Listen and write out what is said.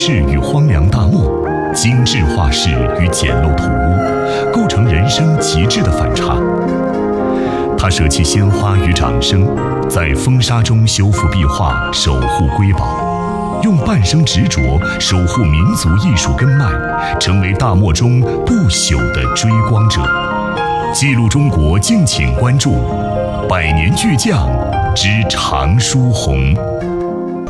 世与荒凉大漠，精致画室与简陋土屋，构成人生极致的反差。他舍弃鲜花与掌声，在风沙中修复壁画，守护瑰宝，用半生执着守护民族艺术根脉，成为大漠中不朽的追光者。记录中国，敬请关注《百年巨匠之常书鸿》。